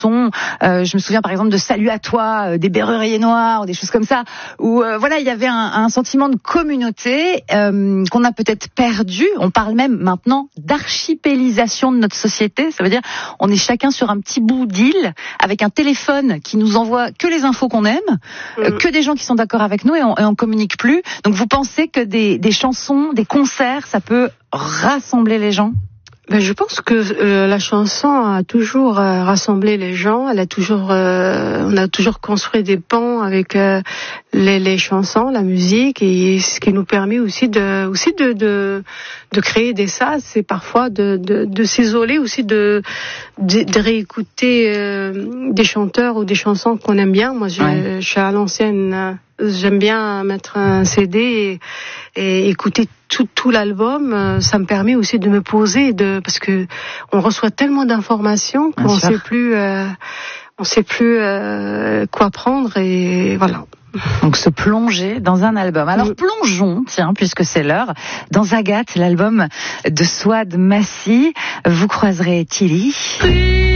Je me souviens par exemple de Salut à toi, des Berruriers Noirs, des choses comme ça, où voilà, il y avait un sentiment de communauté qu'on a peut-être perdu. On parle même maintenant d'archipélisation de notre société. Ça veut dire on est chacun sur un petit bout d'île avec un téléphone qui nous envoie que les infos qu'on aime, que des gens qui sont d'accord avec nous et on communique plus. Donc vous pensez que des chansons, des concerts, ça peut rassembler les gens ? Je pense que la chanson a toujours rassemblé les gens. On a toujours construit des ponts avec les chansons, la musique, et ce qui nous permet aussi de créer des sas, c'est parfois de s'isoler aussi, de réécouter des chanteurs ou des chansons qu'on aime bien. Moi, je suis à l'ancienne. J'aime bien mettre un CD et écouter tout l'album. Ça me permet aussi de me poser, parce que on reçoit tellement d'informations qu'on sait plus quoi prendre, et voilà. Donc se plonger dans un album. Alors plongeons, puisque c'est l'heure, dans Agathe, l'album de Souad Massi. Vous croiserez Tilly.